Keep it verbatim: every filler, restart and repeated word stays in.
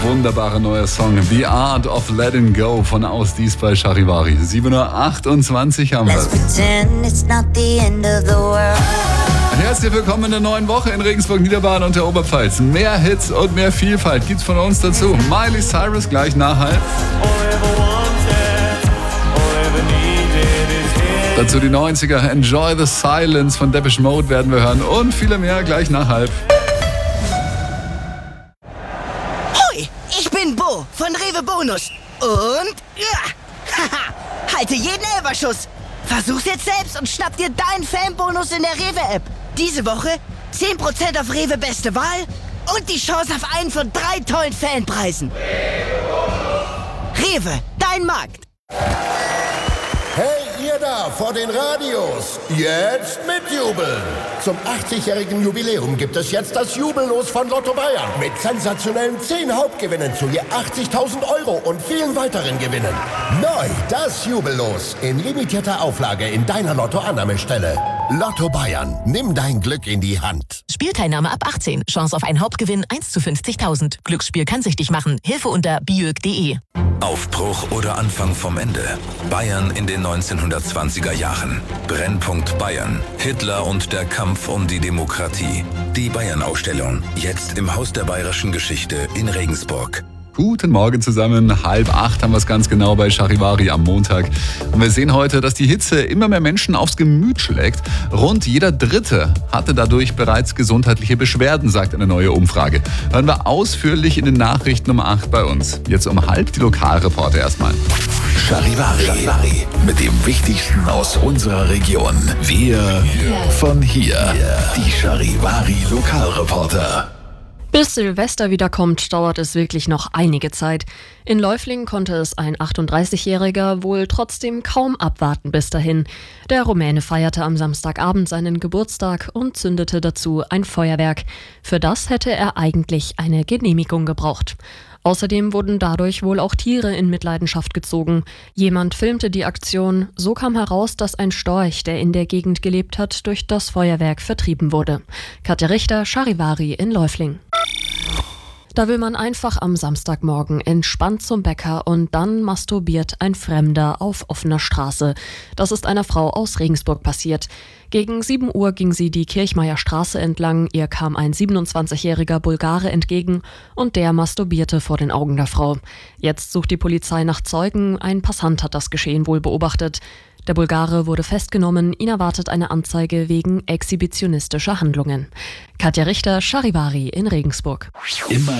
wunderbarer neuer Song. The Art of Letting Go von Aus Dies bei Charivari. sieben Uhr achtundzwanzig haben wir. Herzlich willkommen in der neuen Woche in Regensburg, Niederbayern und der Oberpfalz. Mehr Hits und mehr Vielfalt gibt's von uns dazu. Miley Cyrus gleich nach halb. Dazu die neunziger, Enjoy the Silence von Depeche Mode werden wir hören und viele mehr gleich nach halb. Hoi, ich bin Bo von Rewe Bonus und ja, haha, halte jeden Elferschuss. Versuch's jetzt selbst und schnapp dir deinen Fanbonus in der Rewe-App. Diese Woche zehn Prozent auf Rewe Beste Wahl und die Chance auf einen von drei tollen Fanpreisen. Rewe, dein Markt. Hey, ihr da vor den Radios, jetzt mitjubeln! Zum achtzigjährigen Jubiläum gibt es jetzt das Jubellos von Lotto Bayern mit sensationellen zehn Hauptgewinnen zu je achtzigtausend Euro und vielen weiteren Gewinnen. Neu das Jubellos in limitierter Auflage in deiner Lotto-Annahmestelle. Lotto Bayern, nimm dein Glück in die Hand. Spielteilnahme ab achtzehn. Chance auf einen Hauptgewinn eins zu fünfzigtausend. Glücksspiel kann süchtig machen. Hilfe unter biög punkt de. Aufbruch oder Anfang vom Ende. Bayern in den neunzehnhundertzwanziger Jahren. Brennpunkt Bayern. Hitler und der Kampf um die Demokratie. Die Bayern-Ausstellung. Jetzt im Haus der Bayerischen Geschichte in Regensburg. Guten Morgen zusammen. Halb acht haben wir es ganz genau bei Charivari am Montag. Und wir sehen heute, dass die Hitze immer mehr Menschen aufs Gemüt schlägt. Rund jeder Dritte hatte dadurch bereits gesundheitliche Beschwerden, sagt eine neue Umfrage. Hören wir ausführlich in den Nachrichten um acht bei uns. Jetzt um halb die Lokalreporter erstmal. Charivari. Charivari. Mit dem Wichtigsten aus unserer Region. Wir von hier. Die Charivari Lokalreporter. Bis Silvester wiederkommt, dauert es wirklich noch einige Zeit. In Läuflingen konnte es ein achtunddreißigjähriger wohl trotzdem kaum abwarten bis dahin. Der Rumäne feierte am Samstagabend seinen Geburtstag und zündete dazu ein Feuerwerk. Für das hätte er eigentlich eine Genehmigung gebraucht. Außerdem wurden dadurch wohl auch Tiere in Mitleidenschaft gezogen. Jemand filmte die Aktion. So kam heraus, dass ein Storch, der in der Gegend gelebt hat, durch das Feuerwerk vertrieben wurde. Katja Richter, Charivari in Läuflingen. Da will man einfach am Samstagmorgen entspannt zum Bäcker und dann masturbiert ein Fremder auf offener Straße. Das ist einer Frau aus Regensburg passiert. Gegen sieben Uhr ging sie die Kirchmeier Straße entlang, ihr kam ein siebenundzwanzigjähriger Bulgare entgegen und der masturbierte vor den Augen der Frau. Jetzt sucht die Polizei nach Zeugen, ein Passant hat das Geschehen wohl beobachtet. Der Bulgare wurde festgenommen, ihn erwartet eine Anzeige wegen exhibitionistischer Handlungen. Katja Richter, Charivari in Regensburg. Immer